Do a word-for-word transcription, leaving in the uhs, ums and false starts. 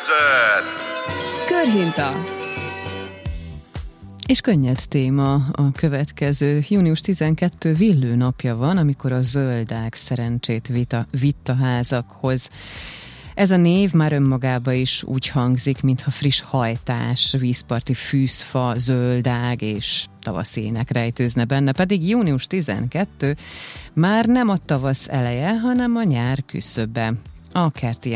zöld. Körhinta. És könnyed téma a következő. június tizenkettő villő napja van, amikor a zöldág szerencsét vita, vitt a házakhoz. Ez a név már önmagába is úgy hangzik, mintha friss hajtás, vízparti fűzfa, zöldág és tavaszi ének rejtőzne benne, pedig június tizenkettő már nem a tavasz eleje, hanem a nyár küszöbe. A kerti